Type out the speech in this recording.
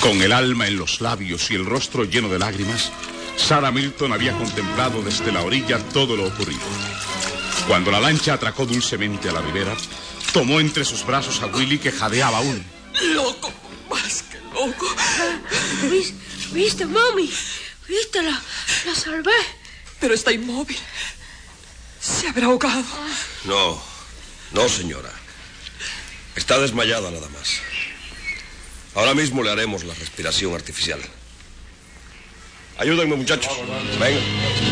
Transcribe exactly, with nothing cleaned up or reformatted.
Con el alma en los labios y el rostro lleno de lágrimas, Sarah Milton había contemplado desde la orilla todo lo ocurrido. Cuando la lancha atracó dulcemente a la ribera, tomó entre sus brazos a Willy, que jadeaba aún. Loco, más que loco. ¿Viste, ¿Viste mami? ¿Viste? La, la salvé. Pero está inmóvil. Se habrá ahogado. No, no, señora. Está desmayada nada más. Ahora mismo le haremos la respiración artificial. Ayúdenme, muchachos. Venga.